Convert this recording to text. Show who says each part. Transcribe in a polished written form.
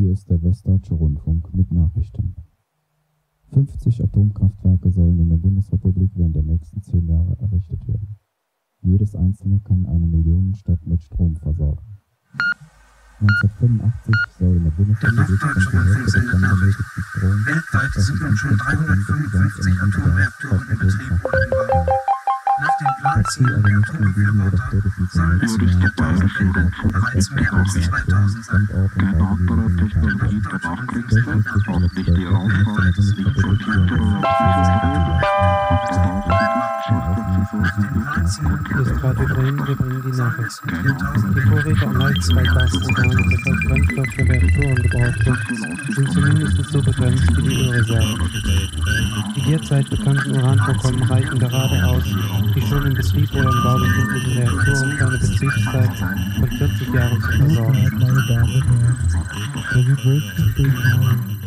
Speaker 1: Hier ist der Westdeutsche Rundfunk mit Nachrichten. 50 Atomkraftwerke sollen in der Bundesrepublik während der nächsten 10 Jahre errichtet werden. Jedes einzelne kann eine Millionenstadt mit Strom versorgen. 1985 soll in der Bundesrepublik rund die Hälfte des dann benötigten Stroms
Speaker 2: weltweit sind nun schon 355 Atomreaktoren in Betrieb oder in Bau. Nach den Planzielen der Atombefürworter sollen bis 2040 bereits mehr als 2000 sein.
Speaker 3: Ist Radio Bremen, wir bringen die Nachrichten. Die Vorräte an Holz, Gasorganen, das als Brennstoff für Reaktoren gebraucht wird, sind zumindest so begrenzt wie die Ölreserven. Die derzeit bekannten Uranvorkommen reichen gerade aus, die schon im Betrieb oder im Bau befindlichen Reaktoren für eine Betriebszeit von 40 Jahren zu versorgen.